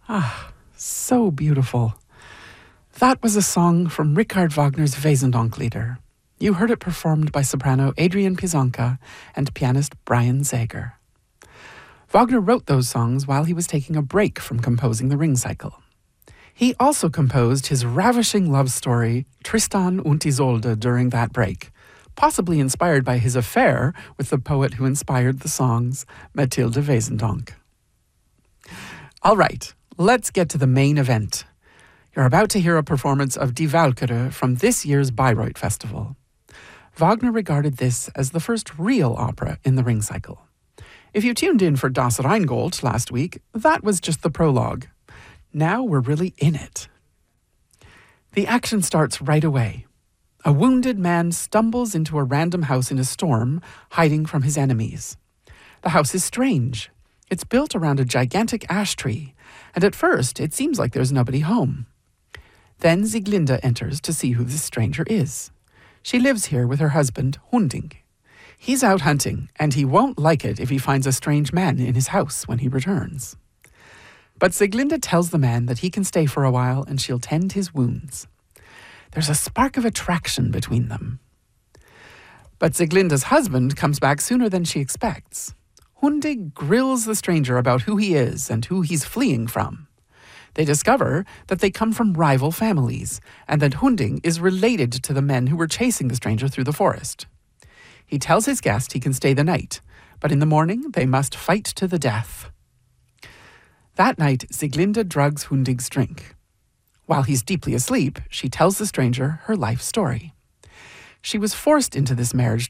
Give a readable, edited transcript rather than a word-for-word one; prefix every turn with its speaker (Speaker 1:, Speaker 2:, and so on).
Speaker 1: Ah, so beautiful. That was a song from Richard Wagner's Wesendonck-Lieder. You heard it performed by soprano Adrian Pizonka and pianist Brian Zager. Wagner wrote those songs while he was taking a break from composing the Ring Cycle. He also composed his ravishing love story, Tristan und Isolde, during that break, possibly inspired by his affair with the poet who inspired the songs, Mathilde Wesendonck. All right, let's get to the main event. You're about to hear a performance of Die Walküre from this year's Bayreuth Festival. Wagner regarded this as the first real opera in the Ring Cycle. If you tuned in for Das Rheingold last week, that was just the prologue. Now we're really in it. The action starts right away. A wounded man stumbles into a random house in a storm, hiding from his enemies. The house is strange. It's built around a gigantic ash tree, and at first it seems like there's nobody home. Then Sieglinde enters to see who this stranger is. She lives here with her husband, Hunding. He's out hunting, and he won't like it if he finds a strange man in his house when he returns. But Sieglinde tells the man that he can stay for a while and she'll tend his wounds. There's a spark of attraction between them. But Sieglinde's husband comes back sooner than she expects. Hunding grills the stranger about who he is and who he's fleeing from. They discover that they come from rival families and that Hunding is related to the men who were chasing the stranger through the forest. He tells his guest he can stay the night, but in the morning they must fight to the death. That night, Sieglinde drugs Hunding's drink. While he's deeply asleep, she tells the stranger her life story. She was forced into this marriage